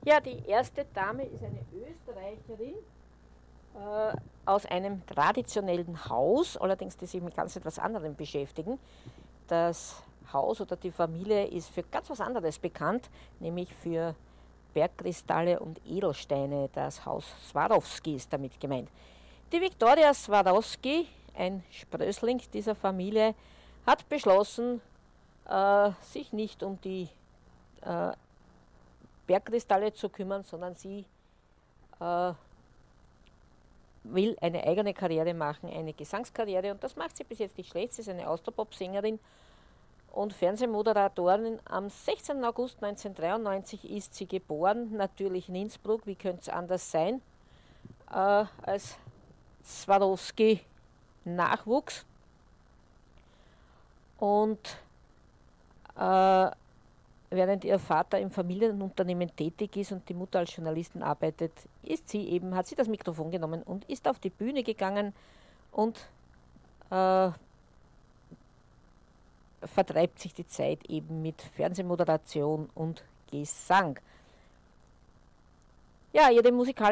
Ja, die erste Dame ist eine Österreicherin aus einem traditionellen Haus, allerdings die sich mit ganz etwas anderem beschäftigen. Das Haus oder die Familie ist für ganz was anderes bekannt, nämlich für Bergkristalle und Edelsteine. Das Haus Swarovski ist damit gemeint. Die Viktoria Swarovski, ein Sprössling dieser Familie, hat beschlossen, sich nicht um die Bergkristalle zu kümmern, sondern sie will eine eigene Karriere machen, eine Gesangskarriere, und das macht sie bis jetzt nicht schlecht. Sie ist eine Austropop-Sängerin und Fernsehmoderatorin. Am 16. August 1993 ist sie geboren, natürlich in Innsbruck, wie könnte es anders sein, als Swarovski-Nachwuchs. Und während ihr Vater im Familienunternehmen tätig ist und die Mutter als Journalistin arbeitet, hat sie das Mikrofon genommen und ist auf die Bühne gegangen und vertreibt sich die Zeit eben mit Fernsehmoderation und Gesang. Ja, ihre musikalische